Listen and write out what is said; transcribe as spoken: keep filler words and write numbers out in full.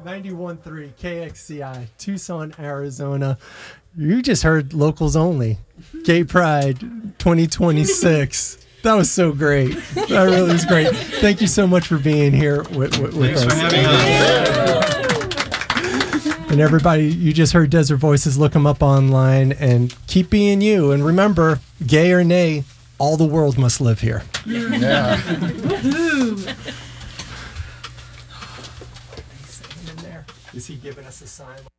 ninety-one point three K X C I, Tucson, Arizona. You just heard locals only. Gay Pride twenty twenty-six. That was so great. That really was great. Thank you so much for being here with, with, with Thanks us. for having us. And everybody, you just heard Desert Voices. Look them up online and keep being you. And remember, gay or nay, all the world must live here. Yeah. Is he giving us a sign?